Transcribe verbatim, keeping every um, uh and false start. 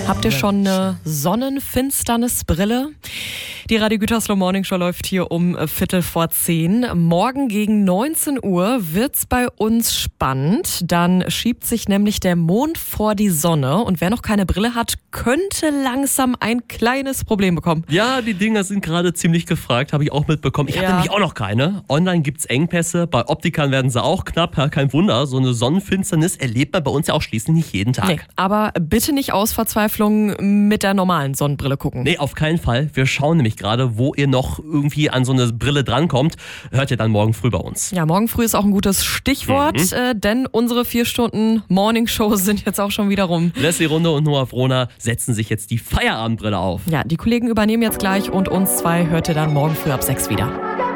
Habt ihr schon eine Sonnenfinsternisbrille? Die Radio Gütersloh Morning Show läuft hier um Viertel vor zehn. Morgen gegen neunzehn Uhr wird's bei uns spannend. Dann schiebt sich nämlich der Mond vor die Sonne. Und wer noch keine Brille hat, könnte langsam ein kleines Problem bekommen. Ja, die Dinger sind gerade ziemlich gefragt, habe ich auch mitbekommen. Ich Ja. habe nämlich auch noch keine. Online gibt's Engpässe, bei Optikern werden sie auch knapp. Ja, kein Wunder, so eine Sonnenfinsternis erlebt man bei uns ja auch schließlich nicht jeden Tag. Nee, aber bitte nicht aus Verzweiflung mit der normalen Sonnenbrille gucken. Nee, auf keinen Fall. Wir schauen nämlich gerade, wo ihr noch irgendwie an so eine Brille drankommt. Hört ihr dann morgen früh bei uns. Ja, morgen früh ist auch ein gutes Stichwort, Mhm. äh, denn unsere vier Stunden Morning-Show sind jetzt auch schon wieder rum. Leslie Runde und Noah Frohner setzen sich jetzt die Feierabendbrille auf. Ja, die Kollegen übernehmen jetzt gleich und uns zwei hört ihr dann morgen früh ab sechs wieder.